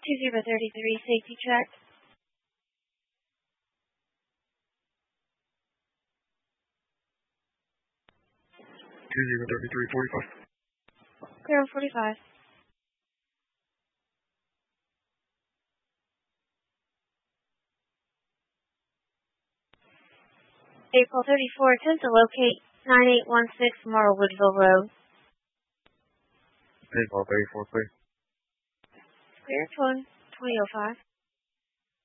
2033 safety check. 2033 45. Clear on 45. April 34, attempt to locate 9816 Morrow Woodville Road. April 34, please. Clear 2005.